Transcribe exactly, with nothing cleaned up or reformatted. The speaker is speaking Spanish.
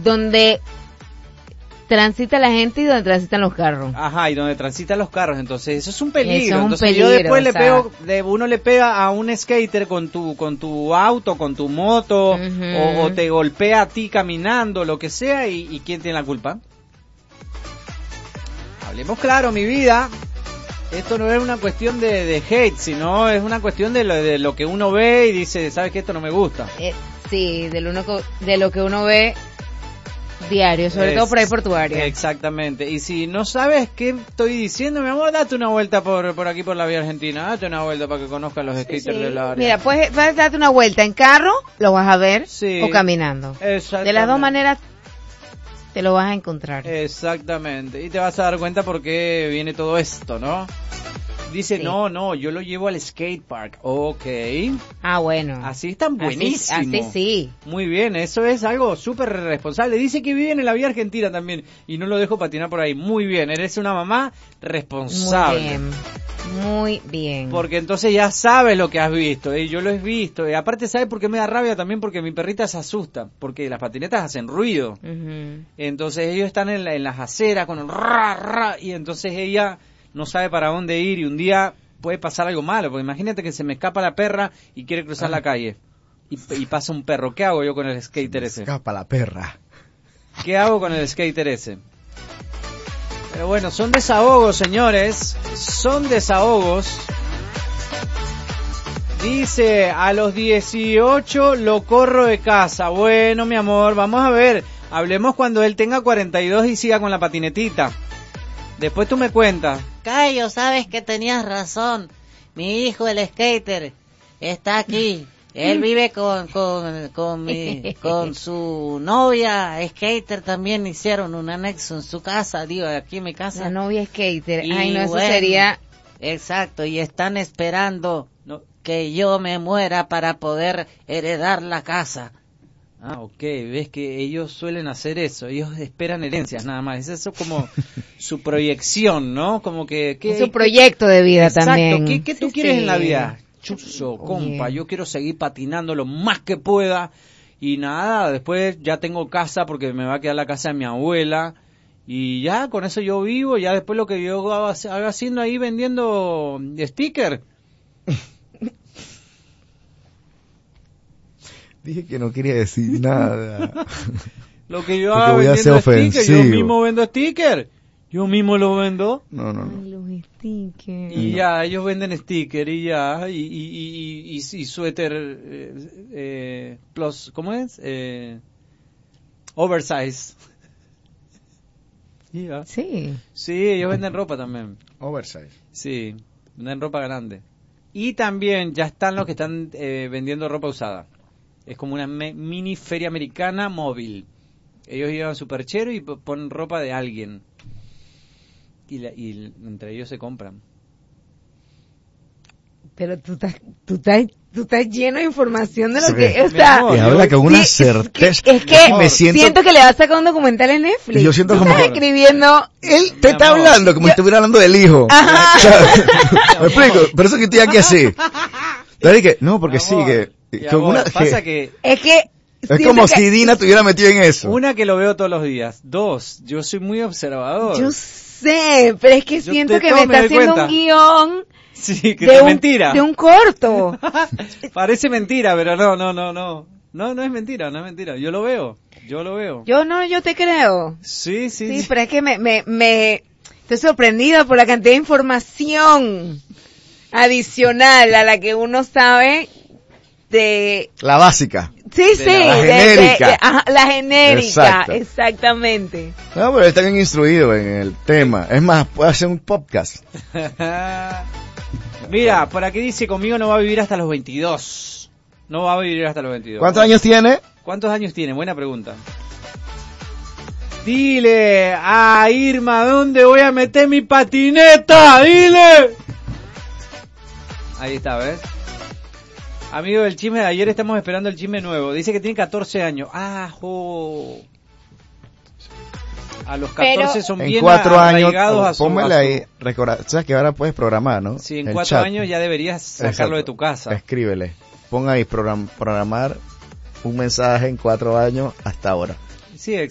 donde transita la gente y donde transitan los carros. Ajá, y donde transitan los carros, entonces eso es un peligro. Eso es un entonces peligro, yo después o le sea... pego, de, uno le pega a un skater con tu con tu auto, con tu moto, Uh-huh. o, o te golpea a ti caminando, lo que sea, y, y ¿quién tiene la culpa? Hablemos claro, mi vida. Esto no es una cuestión de, de hate, sino es una cuestión de lo, de lo que uno ve y dice, ¿sabes qué? Esto no me gusta. Eh, sí, de lo, uno, de lo que uno ve diario, sobre Es, todo por ahí por tu área. Exactamente. Y si no sabes qué estoy diciendo, mi amor, date una vuelta por por aquí por la vía argentina. Date una vuelta para que conozcas los skaters Sí. de la área. Mira, puedes, puedes darte una vuelta en carro, lo vas a ver, Sí. o caminando. De las dos maneras te lo vas a encontrar. Exactamente. Y te vas a dar cuenta por qué viene todo esto, ¿no? Dice, Sí. no, no, yo lo llevo al skate park. Ok. Ah, bueno. Así están buenísimo. Así, así sí. Muy bien, eso es algo súper responsable. Dice que vive en la vía argentina también y no lo dejo patinar por ahí. Muy bien, eres una mamá responsable. Muy bien. Muy bien. Porque entonces ya sabes lo que has visto, ¿eh? Yo lo he visto. Y aparte, ¿sabes por qué me da rabia también? Porque mi perrita se asusta, porque las patinetas hacen ruido. Uh-huh. Entonces ellos están en, la, en las aceras con un ra, ra, y entonces ella no sabe para dónde ir y un día puede pasar algo malo, porque imagínate que se me escapa la perra y quiere cruzar ah. la calle y, y pasa un perro. ¿Qué hago yo con el skater ese? Escapa la perra. ¿Qué hago con el skater ese? Pero bueno, son desahogos, señores, son desahogos. Dice, a los dieciocho lo corro de casa. Bueno, mi amor, vamos a ver, hablemos cuando él tenga cuarenta y dos y siga con la patinetita. Después tú me cuentas. Cayo, sabes que tenías razón. Mi hijo, el skater, está aquí. Él vive con con con, mi, con su novia skater. También hicieron un anexo en su casa, digo, aquí en mi casa. La novia skater. Y Ay, no, eso bueno, sería... Exacto, y están esperando no, que yo me muera para poder heredar la casa. Ah, ok, ves que ellos suelen hacer eso, ellos esperan herencias nada más, es eso como su proyección, ¿no? Como que... que es su proyecto de vida exacto, también. ¿qué, qué tú sí, quieres sí. en la vida? Chuzo, compa, Oye. Yo quiero seguir patinando lo más que pueda y nada, después ya tengo casa porque me va a quedar la casa de mi abuela y ya con eso yo vivo, ya después lo que yo haga, haga haciendo ahí vendiendo sticker. Dije que no quería decir nada. Lo que yo Porque haga voy a vendiendo ser sticker, yo ofensivo. mismo vendo sticker. Yo mismo lo vendo. No, no, no. Ay, los stickers. Y ya, ellos venden sticker y ya, y, y, y, y, y suéter, eh, eh, plus, ¿cómo es? Eh, oversize. Yeah. Sí. Sí, ellos venden ropa también. Oversize. Sí, venden ropa grande. Y también ya están los que están eh, vendiendo ropa usada. Es como una me- mini feria americana móvil. Ellos llevan su perchero y p- ponen ropa de alguien. Y, la, y entre ellos se compran. Pero tú estás, tú estás, tú estás lleno de información de lo Sí. que, o Mi sea, amor, Y habla con una sí, certeza. es que, es que me siento, siento que le vas a sacar un documental en Netflix. Yo siento Tú como estás que- escribiendo. él te Mi está amor. hablando como si estuviera hablando del hijo. Ajá. O sea, me explico, por eso que estoy aquí así. Entonces que, no, porque Mi sí, amor, que, mi que amor, una, pasa que- que Es que. es siento como que- si Dina estuviera metida en eso. una que lo veo todos los días, dos, yo soy muy observador. Yo sé, pero es que Yo siento de que todo me me está doy haciendo cuenta. un guión Sí, que de es un, mentira. de un corto. Parece mentira, pero no, no, no, no. No, no es mentira, no es mentira. Yo lo veo, yo lo veo. Yo no, yo te creo. Sí, sí, Sí, sí. pero es que me, me, me, estoy sorprendida por la cantidad de información adicional a la que uno sabe de... La básica. Sí, De sí, la de- genérica. de- de- ajá, la genérica, Exacto. exactamente. No, pero él está bien instruido en el tema. Es más, puede hacer un podcast. Mira, por aquí dice, conmigo no va a vivir hasta los veintidós. No va a vivir hasta los veintidós. ¿Cuántos años tiene? ¿Cuántos años tiene? Buena pregunta. Dile a Irma, ¿dónde voy a meter mi patineta? Dile. Ahí está, ¿ves? Amigo del chisme de ayer, estamos esperando el chisme nuevo. Dice que tiene catorce años. Ah, jo. A los catorce Pero- son En bien cuatro años, arraigados a su... pónmele a su- ahí, recorda- sabes que ahora puedes programar, ¿no? Sí, en El cuatro chat. años ya deberías sacarlo Exacto. de tu casa. Escríbele. Pon ahí program- programar un mensaje en cuatro años hasta ahora. Sí,